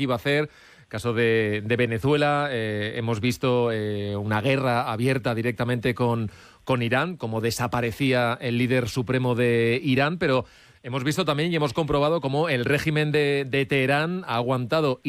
que iba a hacer. Caso de Venezuela, hemos visto una guerra abierta directamente con Irán, como desaparecía el líder supremo de Irán, pero hemos visto también y hemos comprobado cómo el régimen de Teherán ha aguantado